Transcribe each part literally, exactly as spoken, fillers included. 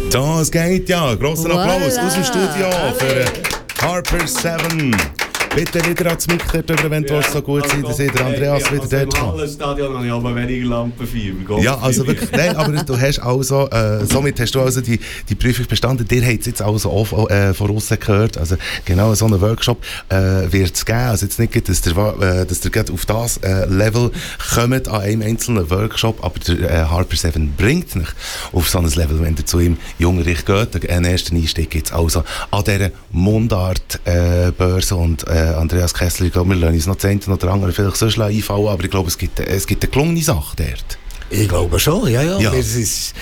Das geht ja. Grosser Applaus voilà. Aus dem Studio für Harper Seven. Bitte wieder ans Mic dort, wenn du ja, so gut sein, dass der Andreas ja, wieder also dort kommt. Im Stadion habe ich aber weniger Lampenfieber. Ja, also wirklich, nein, aber du hast also, äh, somit hast du also die, die Prüfung bestanden. Dir hat es jetzt also auch äh, von außen gehört. Also genau so einen Workshop äh, wird es geben. Also jetzt nicht, dass ihr äh, dass der auf das äh, Level kommt an einem einzelnen Workshop, aber der äh, Harper Seven bringt euch auf so ein Level, wenn ihr zu ihm Jungerich geht. Den ersten Einstieg gibt es also an dieser Mundart-Börse äh, und äh, Andreas Kessler, ich glaube, wir lassen uns noch zehn oder andere vielleicht so schnell einfallen, aber ich glaube, es gibt, es gibt eine gelungene Sache dort. Ich glaube schon, ja, ja. ja. Es, ist,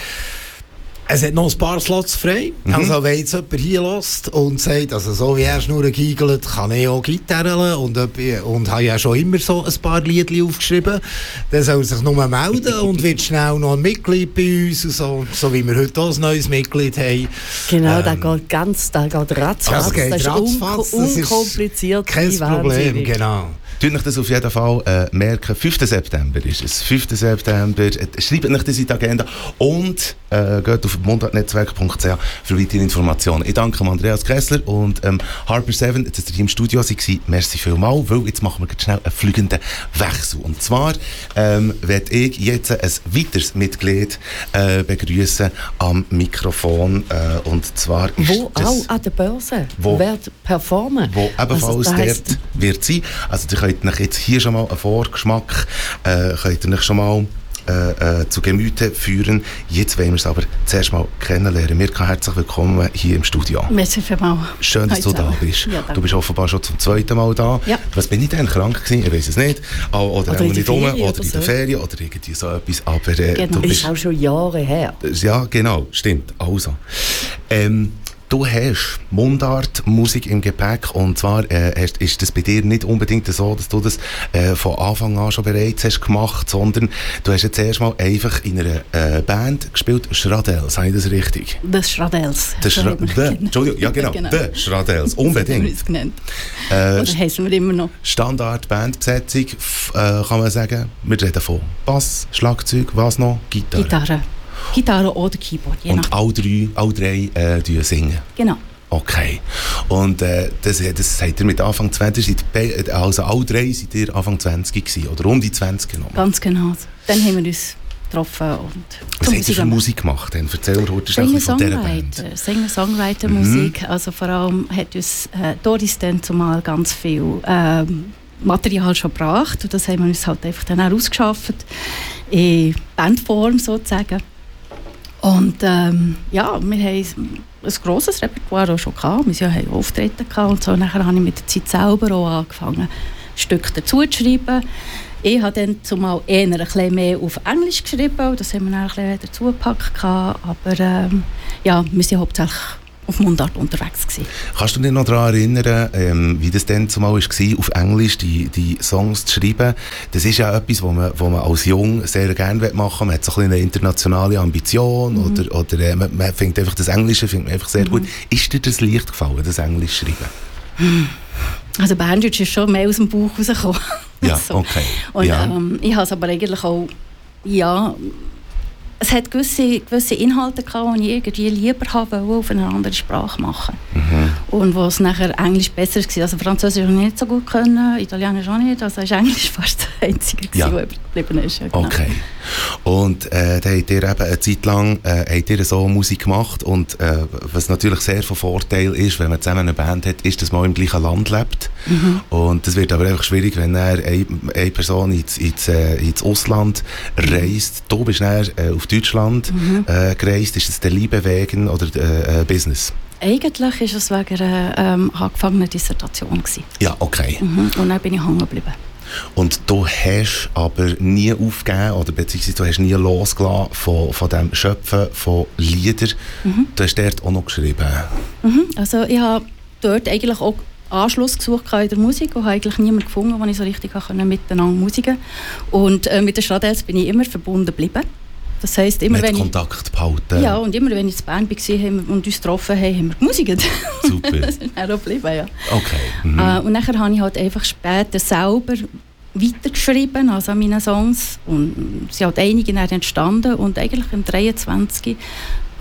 es hat noch ein paar Slots frei. Mhm. Also wenn jetzt jemand hier lässt und sagt, also so wie er Schnurren giegelt, kann ich auch Gitarren und, und habe ja schon immer so ein paar Liedchen aufgeschrieben, dann soll er sich nur melden und wird schnell noch ein Mitglied bei uns, und so, so wie wir heute auch ein neues Mitglied haben. Genau, ähm, der geht ganz, der geht ratzfatz, das, geht das ist ratzfatz, un- unkompliziert. Kein Problem, genau. Tut euch das auf jeden Fall äh, merken. fünften September ist es. fünften September. Äh, schreibt euch das in die Agenda und äh, geht auf mundartnetzwerk punkt c h für weitere Informationen. Ich danke Andreas Kessler und ähm, Harper Seven, dass ihr hier im Studio waren. Merci vielmals, weil jetzt machen wir ganz schnell einen fliegenden Wechsel. Und zwar ähm, werde ich jetzt ein weiteres Mitglied äh, begrüßen am Mikrofon. Äh, und zwar ist wo das, auch an der Börse wo, wird performen. Wo ebenfalls also, dort wird sein. Also ihr könnt euch jetzt hier schon mal einen Vorgeschmack äh, könnt ihr euch schon mal äh, äh, zu Gemüte führen. Jetzt wollen wir es aber zuerst mal kennenlernen. Mirka, herzlich willkommen hier im Studio. Merci vielmals. Schön, dass du da bist. Ja, du bist offenbar schon zum zweiten Mal da. Ja. Was bin ich denn? Krank gewesen? Ich weiß es nicht. Oder, oder, oder nicht rum, oder, oder in so. der Ferien oder irgendwie so etwas. Aber äh, genau. du Das bist, ist auch schon Jahre her. ja, genau, stimmt. Also, ähm, du hast Mundart-Musik im Gepäck und zwar äh, hast, ist das bei dir nicht unbedingt so, dass du das äh, von Anfang an schon bereits hast gemacht, sondern du hast jetzt erst mal einfach in einer äh, Band gespielt, Schradels, habe ich das richtig? The Schradels. The Schra- the, Entschuldigung, ja genau, genau. The Schradels, unbedingt. genannt. Äh, Oder heißen wir immer noch? Standard-Bandbesetzung, f- äh, kann man sagen, wir reden von Bass, Schlagzeug, was noch? Gitarre. Gitarre. Gitarre oder Keyboard, je Und nach. alle drei, alle drei äh, die singen? Genau. Okay. Und äh, das, das seid ihr mit Anfang zwanzig, seid be- also alle drei seid ihr Anfang zwanzig gewesen, oder um die zwanzig genommen? Ganz genau. Dann haben wir uns getroffen und Was habt ihr für Musik gemacht? Dann erzähl mir heute schnell von dieser Band. Singer-Songwriter, Singer-Songwriter-Musik. Mhm. Also vor allem hat uns äh, Doris dann zumal ganz viel ähm, Material schon gebracht und das haben wir uns halt einfach dann auch ausgeschafft in Bandform sozusagen. Und ähm, ja, wir haben ein grosses Repertoire auch schon gehabt. Wir haben Auftritte gehabt und so. Nachher habe ich mit der Zeit selber auch angefangen, Stücke dazu zu schreiben. Ich habe dann zumal eher ein bisschen mehr auf Englisch geschrieben. Das haben wir dann ein bisschen dazu gepackt. Aber ähm, ja, wir sind hauptsächlich auf Mundart unterwegs gewesen. Kannst du dich noch daran erinnern, ähm, wie das dann zumal war, auf Englisch die, die Songs zu schreiben? Das ist ja etwas, was man, wo man als Jung sehr gerne machen will. Man hat so ein bisschen eine internationale Ambition mhm. oder, oder äh, man, man findet einfach das Englische findet man einfach sehr mhm. gut. Ist dir das leicht gefallen, das Englisch schreiben? Mhm. Also Berndeutsch ist schon mehr aus dem Bauch rausgekommen. Ja, so. okay. Und ja. Ähm, ich habe es aber eigentlich auch, ja, es hat gewisse, gewisse Inhalte gehabt, die ich irgendwie lieber habe wollte, auf eine andere Sprache machen. Mhm. Und wo es nachher Englisch besser war. Also Französisch habe ich nicht so gut können, Italienisch auch nicht. Also ist Englisch fast das Einzige, ja. was übergeblieben ist. Ja, genau. Okay. Und äh, da habt ihr eben eine Zeit lang äh, habt ihr so Musik gemacht und äh, was natürlich sehr von Vorteil ist, wenn man zusammen eine Band hat, ist, dass man im gleichen Land lebt. Mhm. Und das wird aber einfach schwierig, wenn er eine, eine Person ins, ins, äh, ins Ausland reist. Du bist dann äh, auf Deutschland mhm. äh, gereist. Ist das der Liebe wegen oder äh, Business? Eigentlich war es wegen einer ähm, angefangenen Dissertation gewesen. Ja, okay. Mhm. Und dann bin ich hängen geblieben. Und du hast aber nie aufgegeben, oder beziehungsweise du hast nie losgelassen von, von dem Schöpfen von Liedern. Mhm. Du hast dort auch noch geschrieben. Mhm. Also ich habe dort eigentlich auch Anschluss gesucht in der Musik und habe eigentlich niemanden gefunden, den ich so richtig miteinander musiken konnte. Und äh, mit den Schradels bin ich immer verbunden geblieben. Das heisst, immer mit wenn Kontakt ich, behalten. Ja, und immer wenn ich in der Band war und uns getroffen haben, haben wir gemusikt. Super. Das ist dann auch geblieben, ja. Okay. Mhm. Äh, und nachher habe ich halt einfach später selber weitergeschrieben, also an meinen Songs. Und es sind halt einige dann entstanden. Und eigentlich im dreiundzwanzig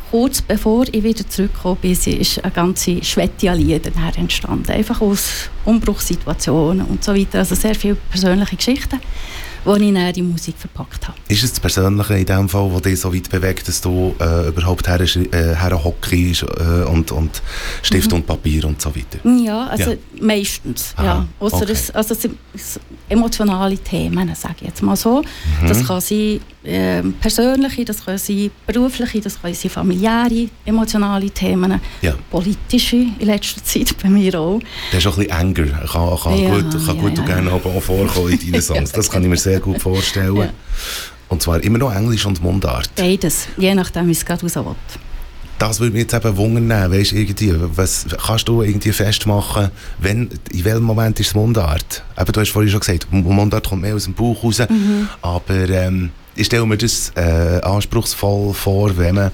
kurz bevor ich wieder zurückgekommen bin, ist eine ganze Schwette an Liedern entstanden. Einfach aus Umbruchssituationen und so weiter. Also sehr viele persönliche Geschichten, wo ich dann die Musik verpackt habe. Ist es das Persönliche in dem Fall, das dich so weit bewegt, dass du äh, überhaupt her, äh, herhockst äh, und, und Stift mhm. und Papier und so weiter? Ja, also ja. meistens. Ja. Ausser okay. es, also es sind emotionale Themen, sage ich jetzt mal so. Mhm. Das kann sein äh, persönliche, das kann sein berufliche, das kann sein familiäre, emotionale Themen, ja. politische in letzter Zeit bei mir auch. Das ist auch ein bisschen enger, kann, kann ja, gut, kann ja, gut ja. und gerne auch vorkommen in deinen Songs. Das kann ich mir sehr gut vorstellen. Ja. Und zwar immer noch Englisch und Mundart. Beides, je nachdem, wie es gerade raus will. Das würde mich jetzt eben wundern, weißt, irgendwie, was kannst du irgendwie festmachen, wenn, in welchem Moment ist es Mundart? Eben, du hast vorhin schon gesagt, Mundart kommt mehr aus dem Bauch raus, mhm. aber ähm, ich stelle mir das äh, anspruchsvoll vor, wenn man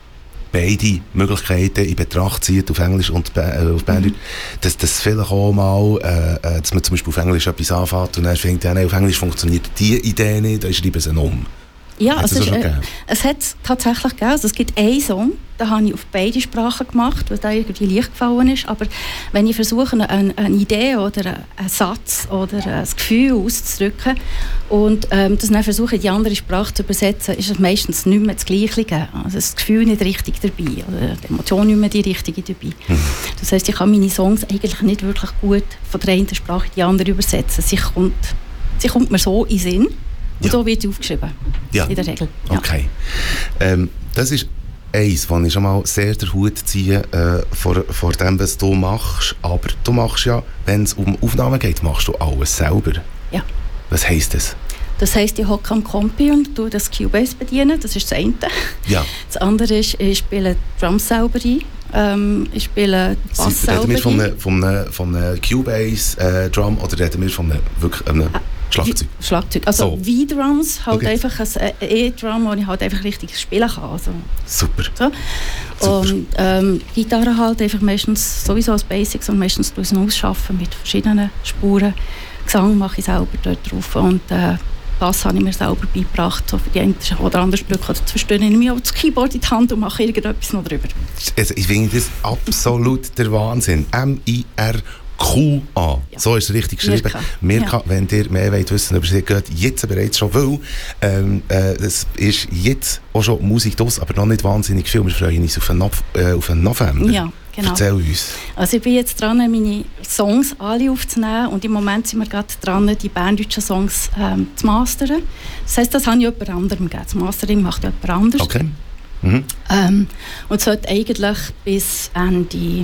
beide Möglichkeiten in Betracht zieht, auf Englisch und äh, auf Berndeutsch, mhm. dass das vielleicht auch mal, äh, dass man zum Beispiel auf Englisch etwas anfängt und dann findet, ja, nein, auf Englisch funktioniert diese Idee nicht, dann schreiben sie ihn um. Ja, es, ist, äh, es hat es tatsächlich gegeben. Also es gibt einen Song, den habe ich auf beide Sprachen gemacht, weil der irgendwie leicht gefallen ist. Aber wenn ich versuche, eine, eine Idee oder einen Satz oder ein Gefühl auszudrücken und ähm, das dann versuche, in die andere Sprache zu übersetzen, ist es meistens nicht mehr das Gleiche. Also das Gefühl nicht richtig dabei oder die Emotion nicht mehr die richtige dabei. Mhm. Das heisst, ich kann meine Songs eigentlich nicht wirklich gut von der einen Sprache in die andere übersetzen. Sie kommt, sie kommt mir so in den Sinn. Und ja. so wird sie aufgeschrieben, ja. in der Regel. Ja. Okay. Ähm, das ist eins, wo ich schon mal sehr den Hut ziehe äh, vor, vor dem, was du machst. Aber du machst ja, wenn es um Aufnahmen geht, machst du alles selber. Ja. Was heisst das? Das heisst, ich hocke am Kompi und tue das Cubase bedienen. Das ist das eine. Ja. Das andere ist, ich spiele Drums selber ein. Ähm, ich spiele Bass selber ein. Reden wir von einem, von einem Cubase-Drum äh, oder reden wir von einem, wirklich einem ah. Schlagzeug? Schlagzeug. Also so. V-Drums, halt okay. einfach ein E-Drum, wo ich halt einfach richtig spielen kann. Also, super. So. Super. Und ähm, Gitarre halt einfach meistens sowieso als Basics und meistens tue ich es ausschaffen mit verschiedenen Spuren. Gesang mache ich selber dort drauf und äh, Bass habe ich mir selber beigebracht, so für die einen oder anderen Stücke. Oder zwischendurch nehme ich auch das Keyboard in die Hand und mache irgendetwas noch drüber. Also ich finde das absolut der Wahnsinn. M I R Q A. Ja. So ist es richtig geschrieben. Mirka. Mirka, ja. Wenn ihr mehr wollt wissen über sie, geht jetzt bereits schon, weil ähm, äh, es ist jetzt auch schon Musik draus, aber noch nicht wahnsinnig viel. Wir freuen uns auf den, no- äh, auf den November. Ja, genau. Erzähl uns. Also ich bin jetzt dran, meine Songs alle aufzunehmen und im Moment sind wir gerade dran, die berndeutschen Songs ähm, zu mastern. Das heisst, das habe ich jemand anderem gegeben. Das Mastering macht jemand anders. Okay. Mhm. Ähm, und es sollte eigentlich bis Ende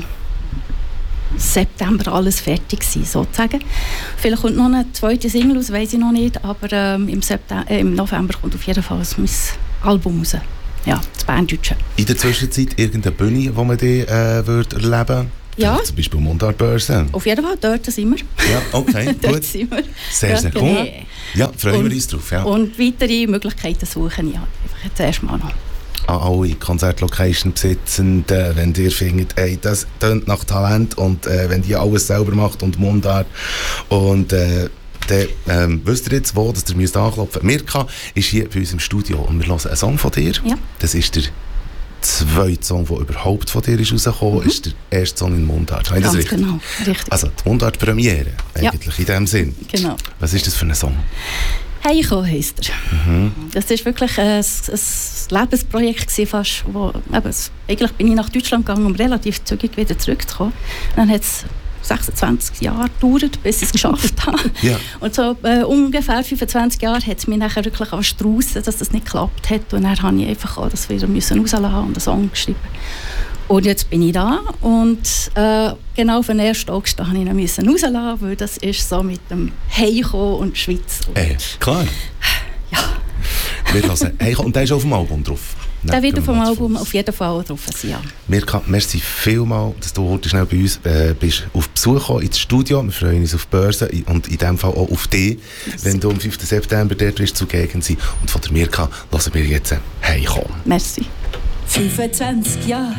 September alles fertig sein, sozusagen. Vielleicht kommt noch eine zweite Single aus, weiss ich noch nicht, aber ähm, im, September, äh, im November kommt auf jeden Fall mein Album raus. Ja, das Berndeutsche. In der Zwischenzeit irgendeine Bühne, wo man die äh, wird erleben? Ja. Zum Beispiel Mundartbörse. Auf jeden Fall, dort sind wir. Ja, okay, dort gut. sind wir. Sehr, ja, sehr cool. genau. Ja, freuen und, wir uns drauf. Ja. Und weitere Möglichkeiten suchen, ja, einfach jetzt erstmal noch. An alle Konzertlocation-Besitzenden, wenn ihr findet, ey, das tönt nach Talent und äh, wenn die alles selber macht und Mundart und äh, dann ähm, wisst ihr jetzt, wo dass ihr müsst anklopfen müsst. Mirka ist hier bei uns im Studio und wir hören einen Song von dir. Ja. Das ist der zweite Song, der überhaupt von dir ist rausgekommen, mhm. ist der erste Song in Mundart. Ganz das richtig? Genau, richtig. Also die Mundart-Premiere, eigentlich, ja. in dem Sinn. Genau. Was ist das für ein Song? Heiko heisst er. Mhm. Das war wirklich ein, ein Lebensprojekt gewesen, fast, wo, eben, eigentlich bin ich nach Deutschland gegangen, um relativ zügig wieder zurückzukommen. Dann hat es sechsundzwanzig Jahre gedauert, bis ich es geschafft habe. Ja. Und so äh, ungefähr fünfundzwanzig Jahre hat es mich nachher wirklich draussen, dass das nicht geklappt hat. Und dann habe ich einfach auch das wieder rauslassen und einen Song geschrieben. Und jetzt bin ich da und äh, genau für den ersten August musste ich ihn rauslassen, weil das ist so mit dem Heiko und Schweiz. Äh, klar. Ja. Wir hören Heiko und der ist auf dem Album drauf. Der wird auf dem Album auf jeden Fall drauf sein, ja. Mirka, merci vielmals, dass du heute schnell bei uns äh, bist auf Besuch gekommen ins Studio. Wir freuen uns auf die Börse und in diesem Fall auch auf dich, merci. Wenn du am fünften September dort wirst zugegen sein. Und von der Mirka hören wir jetzt Heiko. Merci. fünfundzwanzig Jahre